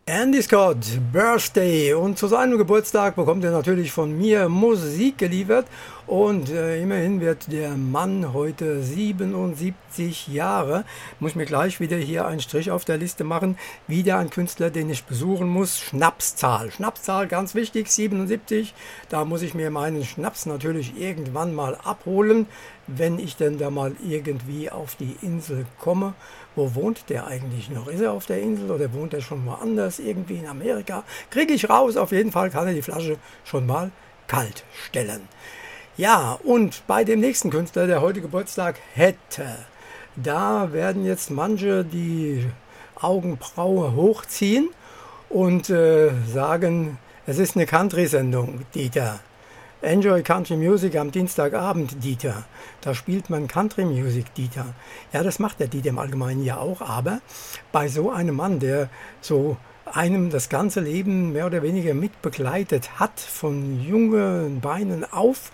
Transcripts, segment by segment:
Andy Scott, Birthday, und zu seinem Geburtstag bekommt er natürlich von mir Musik geliefert und immerhin wird der Mann heute 77 Jahre. Muss mir gleich wieder hier einen Strich auf der Liste machen. Wieder ein Künstler, den ich besuchen muss. Schnapszahl, ganz wichtig, 77. Da muss ich mir meinen Schnaps natürlich irgendwann mal abholen, wenn ich denn da mal irgendwie auf die Insel komme. Wo wohnt der eigentlich noch? Ist er auf der Insel oder wohnt er schon woanders, irgendwie in Amerika? Kriege ich raus. Auf jeden Fall kann er die Flasche schon mal kalt stellen. Ja, und bei dem nächsten Künstler, der heute Geburtstag hätte, da werden jetzt manche die Augenbraue hochziehen und sagen, es ist eine Country-Sendung, Dieter. Enjoy Country Music am Dienstagabend, Dieter. Da spielt man Country Music, Dieter. Ja, das macht der Dieter im Allgemeinen ja auch, aber bei so einem Mann, der so einem das ganze Leben mehr oder weniger mitbegleitet hat, von jungen Beinen auf,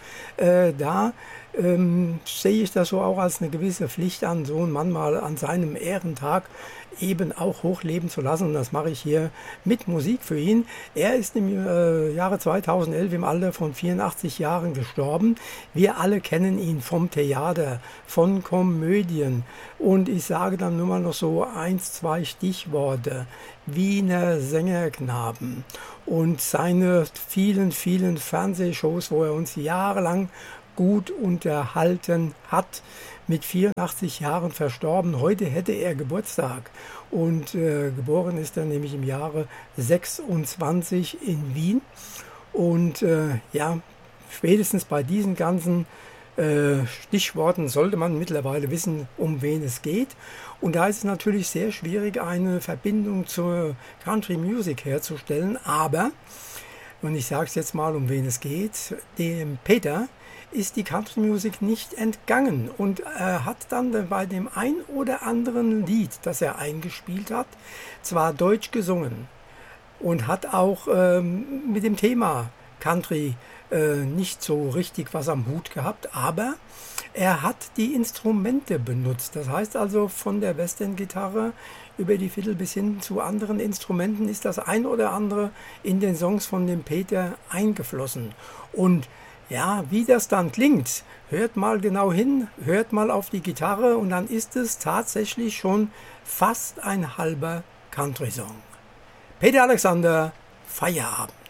sehe ich das so auch als eine gewisse Pflicht an, so einen Mann mal an seinem Ehrentag eben auch hochleben zu lassen. Und das mache ich hier mit Musik für ihn. Er ist im Jahre 2011 im Alter von 84 Jahren gestorben. Wir alle kennen ihn vom Theater, von Komödien. Und ich sage dann nur mal noch so 1, 2 Stichworte. Wiener Sängerknaben und seine vielen, vielen Fernsehshows, wo er uns jahrelang gut unterhalten hat, mit 84 Jahren verstorben. Heute hätte er Geburtstag und geboren ist er nämlich im Jahre 26 in Wien. Und ja, spätestens bei diesen ganzen Stichworten sollte man mittlerweile wissen, um wen es geht. Und da ist es natürlich sehr schwierig, eine Verbindung zur Country Music herzustellen. Aber, und ich sage es jetzt mal, um wen es geht, dem Peter ist die Country Music nicht entgangen und er hat dann bei dem ein oder anderen Lied, das er eingespielt hat, zwar deutsch gesungen und hat auch mit dem Thema Country nicht so richtig was am Hut gehabt, aber er hat die Instrumente benutzt. Das heißt also, von der Western-Gitarre über die Fiddle bis hin zu anderen Instrumenten ist das ein oder andere in den Songs von dem Peter eingeflossen. Und ja, wie das dann klingt, hört mal genau hin, hört mal auf die Gitarre und dann ist es tatsächlich schon fast ein halber Country-Song. Peter Alexander, Feierabend.